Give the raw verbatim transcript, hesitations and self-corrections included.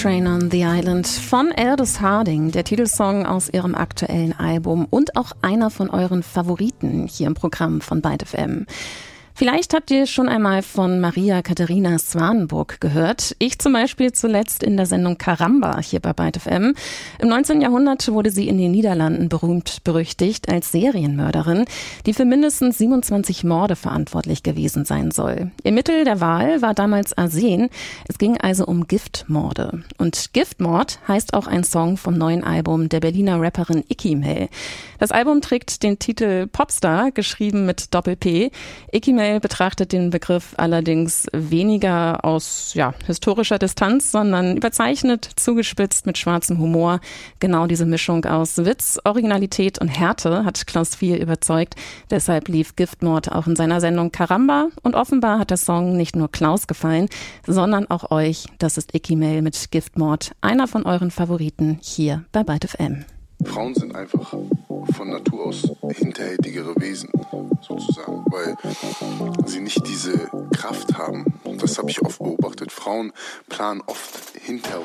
Train on the Island von Aldous Harding, der Titelsong aus ihrem aktuellen Album und auch einer von euren Favoriten hier im Programm von Byte F M. Vielleicht habt ihr schon einmal von Maria Katharina Swanenburg gehört. Ich zum Beispiel zuletzt in der Sendung Caramba hier bei Byte F M. Im neunzehnten Jahrhundert wurde sie in den Niederlanden berühmt berüchtigt als Serienmörderin, die für mindestens siebenundzwanzig Morde verantwortlich gewesen sein soll. Ihr Mittel der Wahl war damals Arsen. Es ging also um Giftmorde. Und Giftmord heißt auch ein Song vom neuen Album der Berliner Rapperin Icky Mel. Das Album trägt den Titel Popstar, geschrieben mit Doppel-P. Icky Mel betrachtet den Begriff allerdings weniger aus ja, historischer Distanz, sondern überzeichnet, zugespitzt mit schwarzem Humor. Genau diese Mischung aus Witz, Originalität und Härte hat Klaus Viel überzeugt. Deshalb lief Giftmord auch in seiner Sendung Caramba. Und offenbar hat der Song nicht nur Klaus gefallen, sondern auch euch. Das ist Icky Mel mit Giftmord, einer von euren Favoriten hier bei Byte F M. Frauen sind einfach von Natur aus hinterhältigere Wesen, sozusagen, weil sie nicht diese Kraft haben. Und das habe ich oft beobachtet. Frauen planen oft hinter